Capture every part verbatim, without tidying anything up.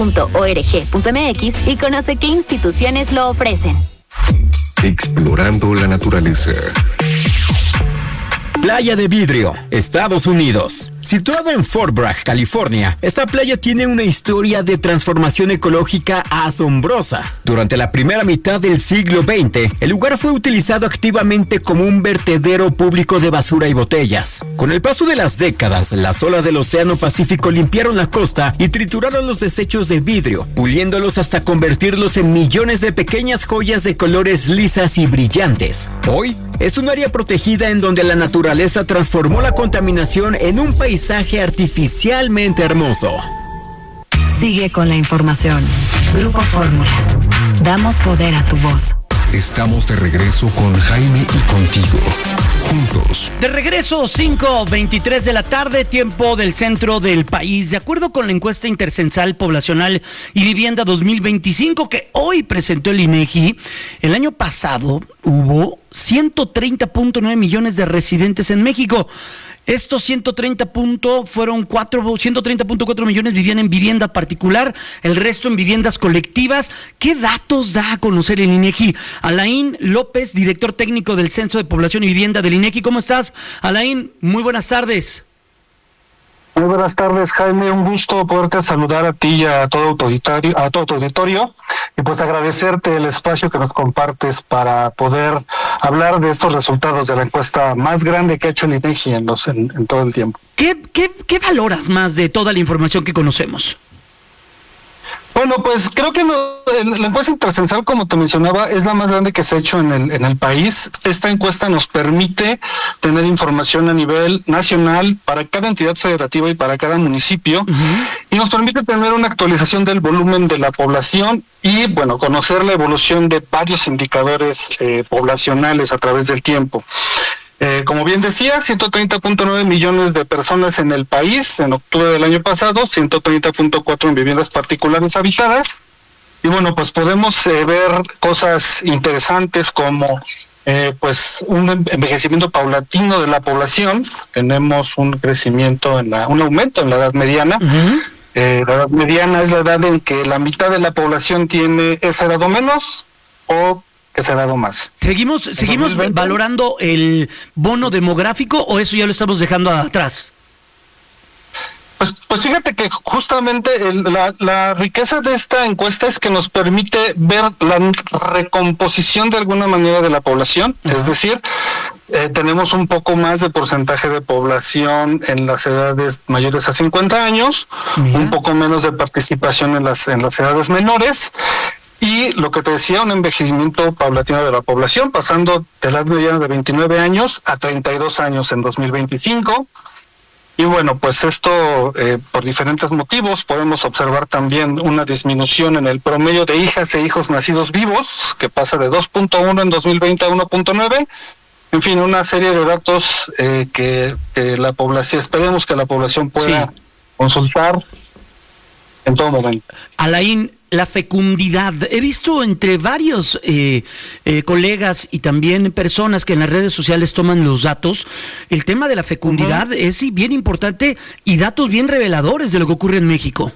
punto org punto mx y conoce qué instituciones lo ofrecen. Explorando la naturaleza. Playa de Vidrio, Estados Unidos. Situado en Fort Bragg, California, esta playa tiene una historia de transformación ecológica asombrosa. Durante la primera mitad del siglo veinte, el lugar fue utilizado activamente como un vertedero público de basura y botellas. Con el paso de las décadas, las olas del Océano Pacífico limpiaron la costa y trituraron los desechos de vidrio, puliéndolos hasta convertirlos en millones de pequeñas joyas de colores lisas y brillantes. Hoy, es un área protegida en donde la naturaleza transformó la contaminación en un paisaje artificialmente hermoso. Sigue con la información. Grupo Fórmula. Damos poder a tu voz. Estamos de regreso con Jaime y contigo. Juntos. De regreso, cinco veintitrés de la tarde, tiempo del centro del país. De acuerdo con la encuesta intercensal poblacional y vivienda dos mil veinticinco que hoy presentó el INEGI, el año pasado hubo ciento treinta punto nueve millones de residentes en México. Estos ciento treinta punto fueron cuatro, ciento treinta punto cuatro millones vivían en vivienda particular, el resto en viviendas colectivas. ¿Qué datos da a conocer el INEGI? Alain López, director técnico del Censo de Población y Vivienda del INEGI. ¿Cómo estás, Alain? Muy buenas tardes. Muy buenas tardes, Jaime. Un gusto poderte saludar a ti y a todo tu auditorio, a todo tu auditorio, y pues agradecerte el espacio que nos compartes para poder hablar de estos resultados de la encuesta más grande que ha hecho el INEGI en, los, en, en todo el tiempo. ¿Qué, qué, ¿Qué valoras más de toda la información que conocemos? Bueno, pues creo que no, la encuesta intercensal, como te mencionaba, es la más grande que se ha hecho en el, en el país. Esta encuesta nos permite tener información a nivel nacional para cada entidad federativa y para cada municipio, uh-huh. y nos permite tener una actualización del volumen de la población y, bueno, conocer la evolución de varios indicadores eh, poblacionales a través del tiempo. Eh, como bien decía, ciento treinta punto nueve millones de personas en el país en octubre del año pasado, ciento treinta punto cuatro en viviendas particulares habitadas. Y bueno, pues podemos eh, ver cosas interesantes como eh, pues un envejecimiento paulatino de la población. Tenemos un crecimiento, en la, un aumento en la edad mediana. Uh-huh. Eh, la edad mediana es la edad en que la mitad de la población tiene esa edad o menos, o que se ha dado más. ¿Seguimos, seguimos valorando el bono demográfico o eso ya lo estamos dejando atrás? Pues, pues fíjate que justamente el, la, la riqueza de esta encuesta es que nos permite ver la recomposición de alguna manera de la población, uh-huh. es decir, eh, tenemos un poco más de porcentaje de población en las edades mayores a cincuenta años, Mira. un poco menos de participación en las, en las edades menores. Y lo que te decía, un envejecimiento paulatino de la población, pasando de la edad mediana de veintinueve años a treinta y dos años en dos mil veinticinco. Y bueno, pues esto eh, por diferentes motivos. Podemos observar también una disminución en el promedio de hijas e hijos nacidos vivos, que pasa de dos punto uno en dos mil veinte a uno punto nueve. En fin, una serie de datos eh, que, que la población, esperemos que la población pueda sí. consultar en todo momento. Alain, la fecundidad. He visto entre varios eh, eh, colegas y también personas que en las redes sociales toman los datos, el tema de la fecundidad uh-huh. es bien importante y datos bien reveladores de lo que ocurre en México.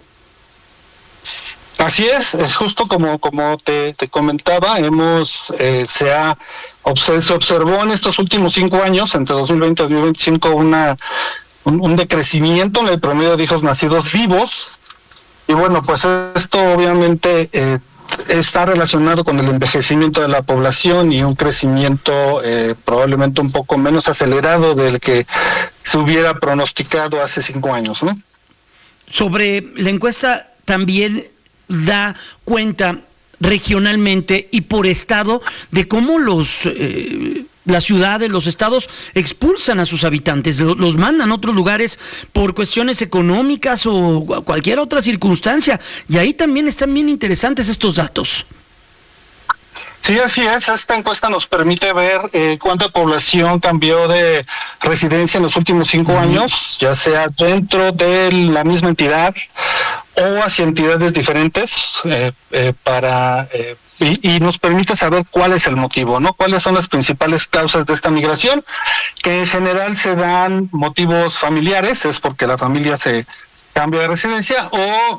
Así es, justo como como te, te comentaba, hemos eh, se ha se observó en estos últimos cinco años, entre dos mil veinte y dos mil veinticinco, una un, un decrecimiento en el promedio de hijos nacidos vivos. Y bueno, pues esto obviamente eh, está relacionado con el envejecimiento de la población y un crecimiento eh, probablemente un poco menos acelerado del que se hubiera pronosticado hace cinco años, ¿no? Sobre la encuesta también da cuenta regionalmente y por estado de cómo los eh, las ciudades, los estados expulsan a sus habitantes, los mandan a otros lugares por cuestiones económicas o cualquier otra circunstancia, y ahí también están bien interesantes estos datos. Sí, así es. Esta encuesta nos permite ver eh, cuánta población cambió de residencia en los últimos cinco uh-huh. años, ya sea dentro de la misma entidad o hacia entidades diferentes, eh, eh, para eh, y, y nos permite saber cuál es el motivo, ¿no? Cuáles son las principales causas de esta migración, que en general se dan motivos familiares, es porque la familia se cambia de residencia, o